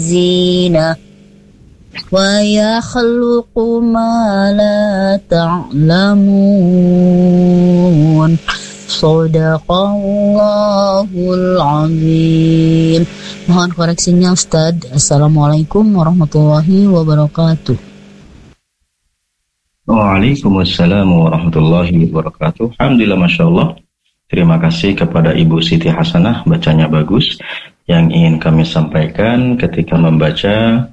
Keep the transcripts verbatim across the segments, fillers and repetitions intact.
zina wa yakhluqu ma la ta'lamun. Shadaqallahul azim. Mohon koreksinya Ustaz. Assalamualaikum warahmatullahi wabarakatuh. Waalaikumsalam warahmatullahi wabarakatuh. Alhamdulillah, Masya Allah. Terima kasih kepada Ibu Siti Hasanah, bacanya bagus. Yang ingin kami sampaikan ketika membaca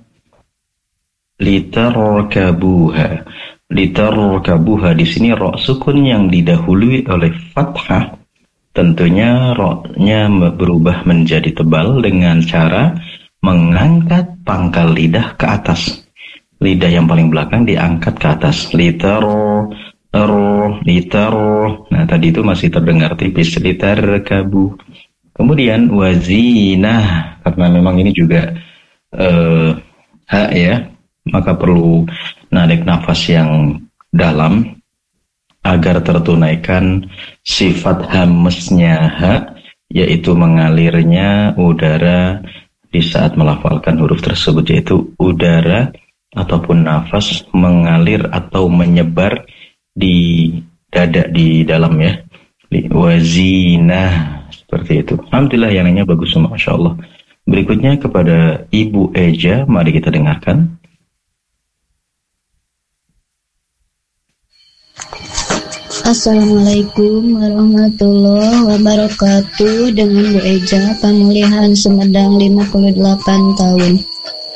litarkabuha. Litarkabuha di sini ro sukun yang didahului oleh fathah. Tentunya ro-nya berubah menjadi tebal dengan cara mengangkat pangkal lidah ke atas. Lidah yang paling belakang diangkat ke atas. Litaro, ero, litaro. Nah, tadi itu masih terdengar tipis. Litarkabu. Kemudian wazinah, karena memang ini juga uh, hak ya, maka perlu narik nafas yang dalam agar tertunaikan sifat hamesnya hak, yaitu mengalirnya udara di saat melafalkan huruf tersebut, yaitu udara ataupun nafas mengalir atau menyebar di dada di dalam ya. Wazinah. Seperti itu. Alhamdulillah, yang lainnya bagus semua, Masya Allah. Berikutnya kepada Ibu Eja, mari kita dengarkan. Assalamualaikum warahmatullahi wabarakatuh. Dengan Bu Eja, pemulihan Sumedang lima puluh delapan tahun.